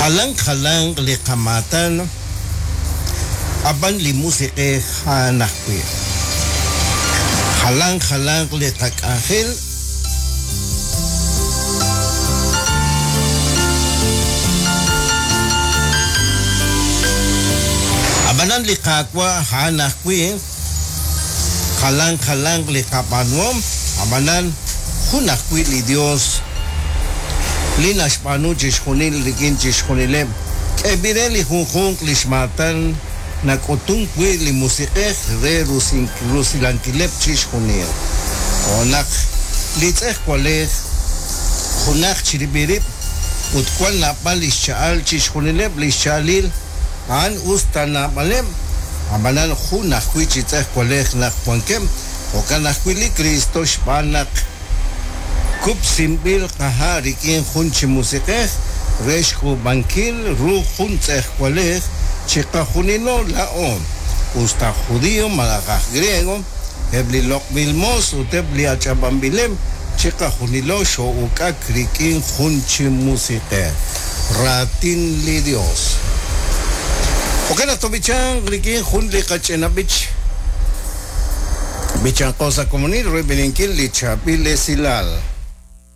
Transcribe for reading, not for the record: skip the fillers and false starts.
Halang likamatan aban li musike hanakwi. Halang litakahil abanan likakwa hanakwi. Halang likapanwom abanan hunakwi li Dios. Linas panu jishkunil likin jishkunilem ebire li hunhung lishmatan nakutung kwi li musikeh re rusilankilep jishkunil onak litzeh kwaleh hunak chiribirip utkwal napal lishchaal jishkunilep lishchalil an ustanapalem abanan hunak kwi chitzeh kwaleh nakwankem okanakwi li Cristo shpanak Kup simbil kaharikin hunchi musikeh, reshku bankil ru huntzeh kwaleh, chika hunino laon. Usta judío malakah griego, ebli lok milmos utebli achabambilem, chika hunilo sho uka krikin hunchi musikeh. Ratin li Dios. Okay na to bichang krikin hunli kachenabich. Bichang cosa comunil, ruibininkil li chapile silal.